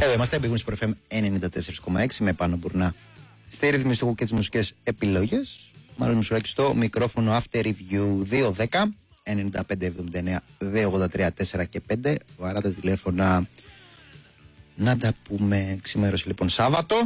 Εδώ είμαστε, πήγαμε στο FM 94,6 με Πάνο Μπουρνά στη ρυθμιστικού και τις μουσικές επιλογές. Μάλλον Μουσουράκη στο μικρόφωνο After Review 210 9579 283 4 και 5. Βαράτε τηλέφωνα να τα πούμε. Ξημέρωση λοιπόν Σάββατο.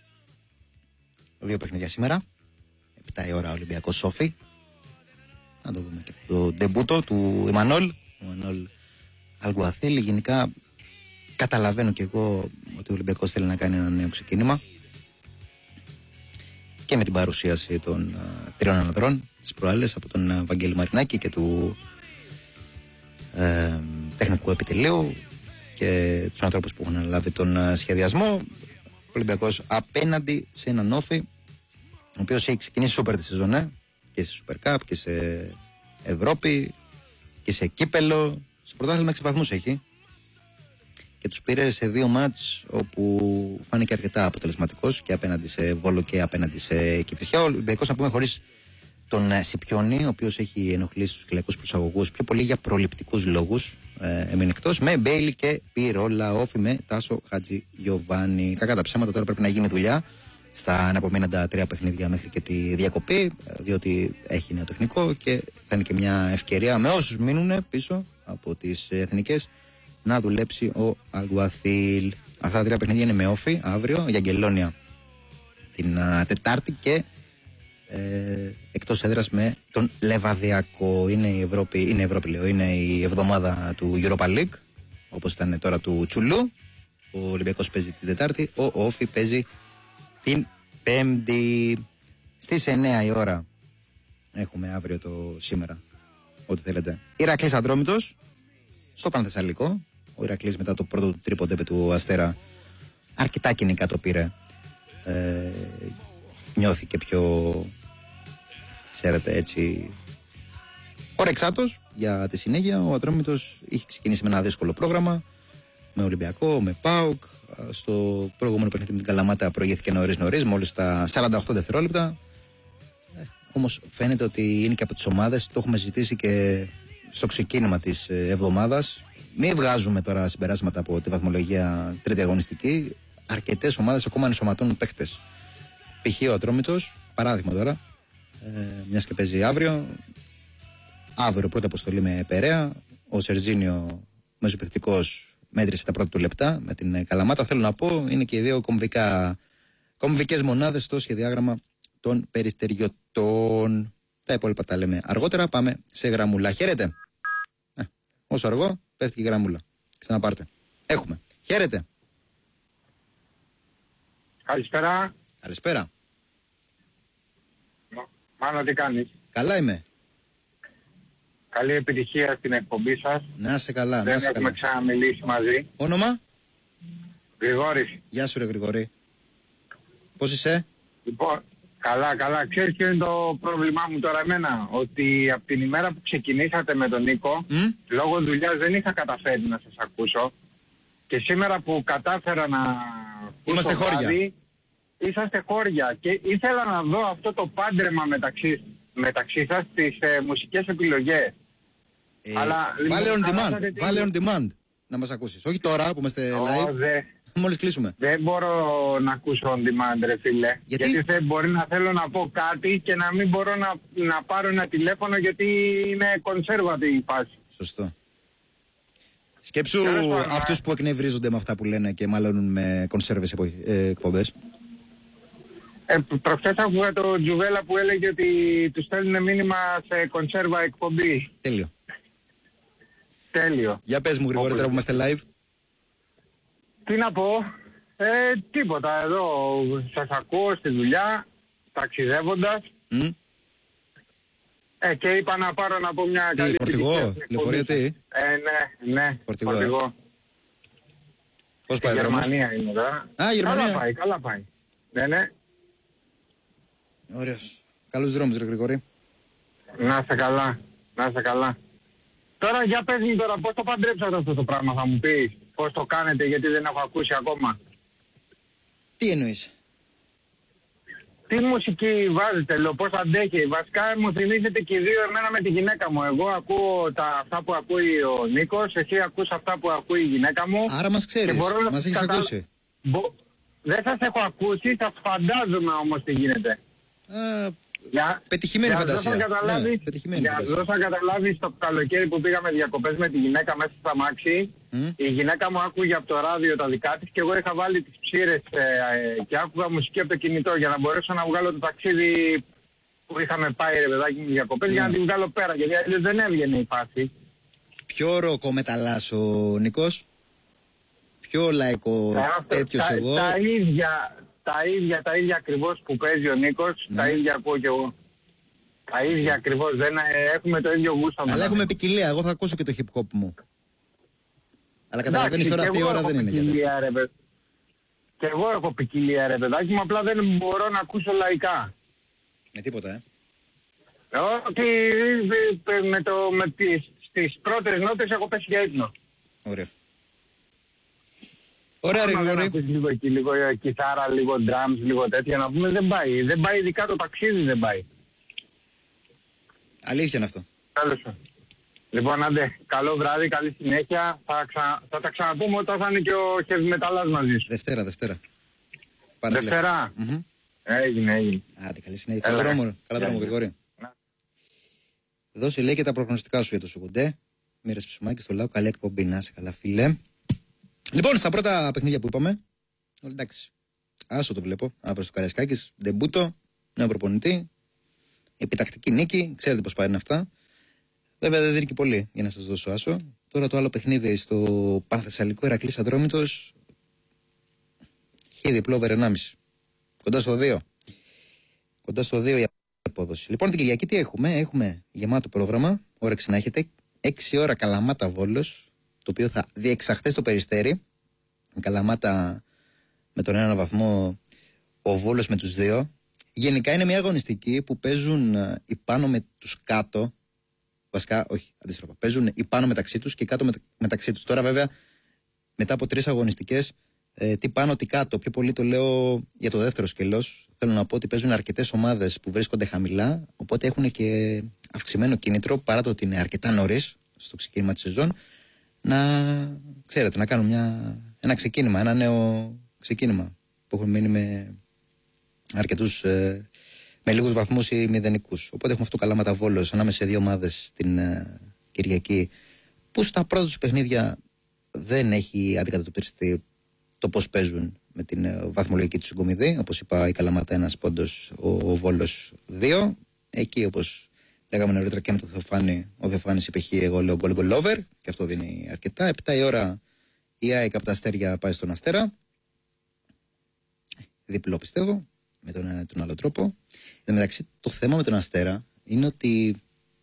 2 παιχνίδια σήμερα. 7 η ώρα Ολυμπιακό Σόφι. Να το δούμε και αυτό το ντεμπούτο του Εμμανουέλ. Ο Εμμανουέλ Αλγκουαθίλ. Γενικά καταλαβαίνω και εγώ ότι ο Ολυμπιακός θέλει να κάνει ένα νέο ξεκίνημα. Και με την παρουσίαση των τριών αναδρών τις προάλλες από τον Βαγγέλη Μαρινάκη και του τεχνικού επιτελείου και τους ανθρώπους που έχουν αναλάβει τον σχεδιασμό. Ο Ολυμπιακός απέναντι σε έναν Όφη ο οποίος έχει ξεκινήσει σούπερ τη σεζόν και σε Super Cup και σε Ευρώπη και σε κύπελο. Στο πρωτάθλημα 6 βαθμούς έχει και τους πήρε σε 2 μάτς όπου φάνηκε αρκετά αποτελεσματικός και απέναντι σε Βόλο και απέναντι σε Κηφισιά. Ο Ολυμπιακός, να πούμε, χωρίς τον Σιπιόνι, ο οποίος έχει ενοχλήσει τους κυλιακούς προσαγωγούς πιο πολύ για προληπτικούς λόγους, έμεινε εκτός, με Μπέιλι και Πυρόλα. Όφη με Τάσο Χατζη Γιοβάνι. Κακά τα ψέματα, τώρα πρέπει να γίνει δουλειά στα αναπομέναντα 3 παιχνίδια μέχρι και τη διακοπή, διότι έχει νέο τεχνικό και θα είναι και μια ευκαιρία με όσους μείνουν πίσω από τις εθνικές να δουλέψει ο Αλγκουαθίλ. Αυτά τα 3 παιχνίδια είναι με Όφη αύριο, για Αγγελόνια την Τετάρτη και εκτός έδρας με τον Λεβαδιακό. Είναι η Ευρώπη, λέω, είναι η εβδομάδα του Europa League, όπως ήταν τώρα του Τσουλού. Ο Ολυμπιακός παίζει την Τετάρτη, ο Όφη παίζει την Πέμπτη. Στις 9 η ώρα έχουμε αύριο το σήμερα, ό,τι θέλετε, Ηρακλής Ατρόμητος στο Πανθεσσαλικό. Ο Ηρακλής μετά το πρώτο του τρίποντο του Αστέρα αρκετά κοινικά το πήρε. Νιώθηκε πιο, ξέρετε, έτσι ορεξάτος για τη συνέχεια. Ο Ατρόμητος είχε ξεκινήσει με ένα δύσκολο πρόγραμμα, με Ολυμπιακό, με ΠΑΟΚ. Στο προηγούμενο παιχνίδι με την Καλαμάτα προηγήθηκε νωρίς, μόλις τα 48 δευτερόλεπτα. Όμως φαίνεται ότι είναι και από τις ομάδες, το έχουμε ζητήσει και στο ξεκίνημα της εβδομάδας. Μην βγάζουμε τώρα συμπεράσματα από τη βαθμολογία τρίτη αγωνιστική. Αρκετές ομάδες ακόμα ενσωματώνουν παίχτες. Π.χ. ο Ατρόμητος, παράδειγμα τώρα, μιας και παίζει αύριο πρώτη αποστολή με Περαία. Ο Σερζίνιο μεσοεπιθετικός μέτρησε τα πρώτα του λεπτά με την Καλαμάτα. Θέλω να πω, είναι και οι δύο κομβικές μονάδες στο σχεδιάγραμμα των περιστεριωτών. Τα υπόλοιπα τα λέμε αργότερα. Πάμε σε γραμμούλα. Χαίρετε. Όσο αργό, πέφτει και η γραμμούλα. Ξαναπάρτε. Έχουμε. Χαίρετε. Καλησπέρα. Καλησπέρα. Μάνο, τι κάνεις? Καλά είμαι. Καλή επιτυχία στην εκπομπή σας. Να σε καλά. Δεν έχουμε ξαναμιλήσει μαζί. Όνομα? Γρηγόρης. Γεια σου ρε Γρηγόρη. Πώς είσαι? Λοιπόν, καλά. Ξέρεις ποιο είναι το πρόβλημά μου τώρα εμένα? Ότι από την ημέρα που ξεκινήσατε με τον Νίκο, λόγω δουλειάς δεν είχα καταφέρει να σας ακούσω. Και σήμερα που κατάφερα να... Είμαστε χώρια. Είσαστε χώρια. Και ήθελα να δω αυτό το πάντρεμα μεταξύ σας στις μουσικές επιλογές. Αλλά, βάλε on demand να μας ακούσεις. Όχι τώρα που είμαστε live. Μόλις κλείσουμε. Δεν μπορώ να ακούσω on demand, ρε φίλε. Γιατί μπορεί να θέλω να πω κάτι και να μην μπορώ να πάρω ένα τηλέφωνο, γιατί είναι conservative η φάση. Σωστό. Σκέψου αυτούς που εκνευρίζονται με αυτά που λένε και μάλλον με κονσέρβες εκπομπές. Προχθές άκουγα το Τζουβέλα που έλεγε ότι τους στέλνουν μήνυμα σε κονσέρβα εκπομπή. Τέλειο. Για πες μου Γρηγόρη, τώρα που είμαστε live. Τι να πω? Τίποτα. Εδώ σας ακούω στη δουλειά, ταξιδεύοντας. Και είπα να πάρω να πω μια καλή φορτηγό, λεωφορείο τι? Ναι, φορτηγό. Πώς πάει δρόμος? Γερμανία είναι τώρα. Γερμανία. Καλά πάει. Ναι. Ωραίος. Καλούς δρόμους ρε Γρηγόρη. Να είσαι καλά. Τώρα για πες μου τώρα, πώς το παντρέψατε αυτό το πράγμα, θα μου πεις? Πώς το κάνετε, γιατί δεν έχω ακούσει ακόμα. Τι εννοείς? Τι μουσική βάζετε, λέω, πώς αντέχει. Βασικά μου θυμίζετε και οι δύο εμένα με τη γυναίκα μου. Εγώ ακούω αυτά που ακούει ο Νίκος, εσύ ακούς αυτά που ακούει η γυναίκα μου. Άρα μας ξέρεις, μας έχεις ακούσει. Δεν σας έχω ακούσει, σας φαντάζομαι όμως τι γίνεται. Πετυχημένη φαντασία. Για να δώσω καταλάβει το καλοκαίρι που πήγαμε διακοπές με τη γυναίκα μέσα στα μάξι, η γυναίκα μου άκουγε από το ράδιο τα δικά της και εγώ είχα βάλει τις ψήρες και άκουγα μουσική από το κινητό για να μπορέσω να βγάλω το ταξίδι που είχαμε πάει, ρε παιδάκι μου, διακοπές, για να την βγάλω πέρα, γιατί αλλιώς δεν έβγαινε η φάση. Ποιο ροκο μεταλλάς ο Νίκος? Ποιο λαϊκό τέτοιος εγώ? Τα ίδια ακριβώς που παίζει ο Νίκος, τα ίδια ακούω κι εγώ. Τα ίδια ακριβώς, δεν έχουμε το ίδιο γούστο. Αλλά έχουμε ποικιλία, εγώ θα ακούσω και το hip hop μου. Αλλά καταλαβαίνεις τώρα αυτή η ώρα δεν είναι για τέτοιο. Και εγώ έχω ποικιλία, ρε παιδάκι μου, απλά δεν μπορώ να ακούσω λαϊκά. Με τίποτα, Ότι στις πρώτες νότες έχω πέσει για ύπνο. Ωραία. Ωραία, ρε Γρηγόρη. Να ακούσεις λίγο εκεί, λίγο κιθάρα, λίγο drums, λίγο τέτοια, να πούμε, δεν πάει. Δεν πάει, ειδικά το ταξίδι δεν πάει. Αλήθεια είναι αυτό. Τέλος. Λοιπόν, άντε, καλό βράδυ, καλή συνέχεια. Θα τα ξαναπούμε όταν θα είναι και ο heavy metalάς μαζί σου. Δευτέρα. Δευτέρα. Έγινε. Άντε, καλή συνέχεια. Καλά δρόμο, Γρηγόρη. Δώσε, λέει, και τα προγνωστικά σου για το Σουκουντέ. Μοίρας ψωμάκι στο λαό, καλή εκπομπή, να είσαι καλά, φίλε. Λοιπόν, στα πρώτα παιχνίδια που είπαμε, εντάξει, άσο το βλέπω. Άπρος του Καραϊσκάκης, ντεμπούτο, νέο προπονητή, επιτακτική νίκη, ξέρετε πώς πάνε αυτά. Βέβαια δεν δίνει και πολύ για να σας δώσω άσο. Τώρα το άλλο παιχνίδι στο Πανθεσσαλικό Ηρακλής Ατρόμητος, διπλό over 1,5. Κοντά στο 2. Κοντά στο 2 η απόδοση. Λοιπόν, την Κυριακή τι έχουμε? Έχουμε γεμάτο πρόγραμμα, όρεξη να έχετε. 6 ώρα Καλαμάτα Βόλος, το οποίο θα διεξαχθεί στο Περιστέρι. Η Καλαμάτα με τον 1 βαθμό, ο Βόλος με τους 2. Γενικά είναι μια αγωνιστική που παίζουν οι πάνω με τους κάτω. Βασικά, όχι, αντίστροφα. Παίζουν οι πάνω μεταξύ τους και οι κάτω μεταξύ τους. Τώρα, βέβαια, μετά από 3 αγωνιστικές, τι πάνω, τι κάτω. Πιο πολύ το λέω για το δεύτερο σκελός. Θέλω να πω ότι παίζουν αρκετές ομάδες που βρίσκονται χαμηλά. Οπότε έχουν και αυξημένο κίνητρο, παρά το ότι είναι αρκετά νωρίς στο ξεκίνημα της σεζόν, να ξέρετε, να κάνουν ένα ξεκίνημα, ένα νέο ξεκίνημα που έχουν μείνει με αρκετούς, με λίγους βαθμούς ή μηδενικούς. Οπότε έχουμε αυτό Καλαμάτα Βόλος ανάμεσα σε 2 ομάδες την Κυριακή, που στα πρώτα τους παιχνίδια δεν έχει αντικατοπτριστεί το πώς παίζουν με την βαθμολογική του συγκομιδή. Όπως είπα, η Καλαμάτα 1 πόντος, ο Βόλος 2. Εκεί, όπως λέγαμε νωρίτερα και με τον Θεοφάνη, ο Θεοφάνης είπε εγώ λέω goal over, και αυτό δίνει αρκετά. 7 η ώρα η ΑΕΚ από τα Αστέρια πάει στον Αστέρα. Διπλό πιστεύω, με τον ένα ή τον άλλο τρόπο. Εν τω μεταξύ, το θέμα με τον Αστέρα είναι ότι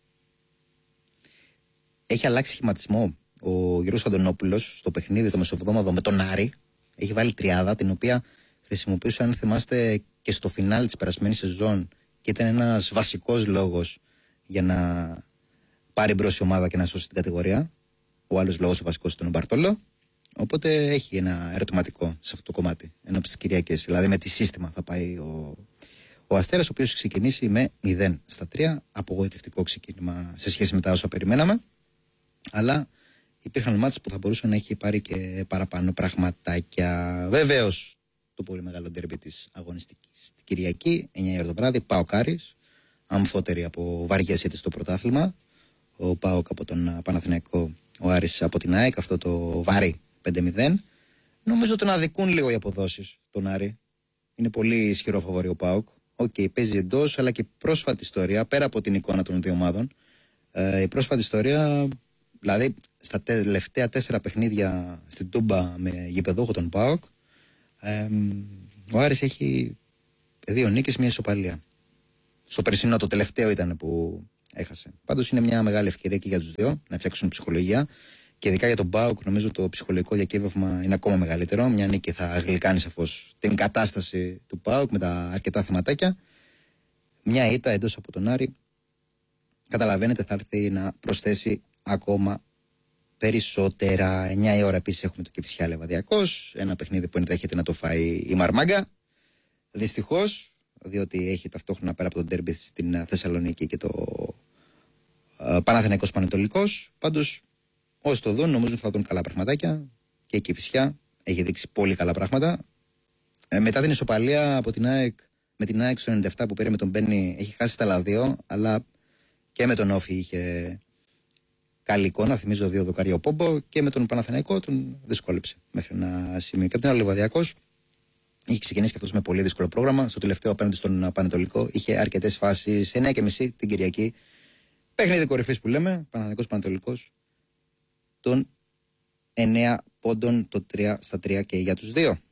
έχει αλλάξει σχηματισμό ο Γιώργος Αντωνόπουλος στο παιχνίδι το μεσοβδόμαδο με τον Άρη. Έχει βάλει τριάδα, την οποία χρησιμοποιούσε, αν θυμάστε, και στο φινάλι της περασμένης σεζόν, και ήταν ένας βασικός λόγος για να πάρει μπρος η ομάδα και να σώσει την κατηγορία. Ο άλλος λόγος, ο βασικός, ήταν ο Μπαρτόλο. Οπότε έχει ένα ερωτηματικό σε αυτό το κομμάτι ενώ στις Κυριακές. Δηλαδή με τι σύστημα θα πάει ο Αστέρας, ο οποίος έχει ξεκινήσει με 0-3. Απογοητευτικό ξεκίνημα σε σχέση με τα όσα περιμέναμε. Αλλά υπήρχαν μάτς που θα μπορούσε να έχει πάρει και παραπάνω πραγματάκια. Βεβαίως, το πολύ μεγάλο ντέρμπι της αγωνιστικής στην Κυριακή, 9 η ώρα το βράδυ, ΠΑΟΚ Άρης, αμφότερη από βαριές ήττες στο πρωτάθλημα. Ο ΠΑΟΚ από τον Παναθηναϊκό, ο Άρης από την ΑΕΚ, αυτό το βαρύ 5-0. Νομίζω τον αδικούν λίγο οι αποδόσεις τον Άρη. Είναι πολύ ισχυρό φαβορί ο ΠΑΟΚ. Παίζει εντός, αλλά και πρόσφατη ιστορία, πέρα από την εικόνα των δύο ομάδων. Η πρόσφατη ιστορία, δηλαδή στα τελευταία 4 παιχνίδια στην Τούμπα με γηπεδούχο τον ΠΑΟΚ, ο Άρης έχει 2 νίκες, 1 ισοπαλία. Στο περσινό το τελευταίο ήταν που έχασε. Πάντως είναι μια μεγάλη ευκαιρία και για τους δύο να φτιάξουν ψυχολογία. Και ειδικά για τον ΠΑΟΚ, νομίζω το ψυχολογικό διακύβευμα είναι ακόμα μεγαλύτερο. Μια νίκη θα γλυκάνει σαφώς την κατάσταση του ΠΑΟΚ με τα αρκετά θεματάκια. Μια ήττα εντός από τον Άρη, καταλαβαίνετε, θα έρθει να προσθέσει ακόμα περισσότερα. 9 η ώρα επίσης έχουμε το Κηφισιά Λεβαδιακός. Ένα παιχνίδι που ενδέχεται να το φάει η Μαρμάγκα. Δυστυχώς, διότι έχει ταυτόχρονα πέρα από τον ντέρμπι στην Θεσσαλονίκη και το Παναθηναϊκός Πανετολικός. Πάντως, όσοι το δουν, νομίζω ότι θα δουν καλά πραγματάκια. Και η Κηφισιά έχει δείξει πολύ καλά πράγματα. Μετά την ισοπαλία από την ΑΕΚ, με την ΑΕΚ στο 97 που πήρε με τον Μπένι, έχει χάσει τα άλλα δύο, αλλά και με τον Όφη είχε καλή εικόνα. Θυμίζω 2 δοκάρια ο Πόμπο, και με τον Παναθηναϊκό τον δυσκόλεψε μέχρι ένα σημείο. Και από την άλλη, ο Λιβαδιακός είχε ξεκινήσει και αυτός με πολύ δύσκολο πρόγραμμα. Στο τελευταίο απέναντι στον Πανετολικό είχε αρκετές φάσεις. 9:30 την Κυριακή. Παιχνίδι κορυφής που λέμε, Παναθηναϊκός Πανετολικός, των 9 πόντων, το 3-3 και για τους δύο.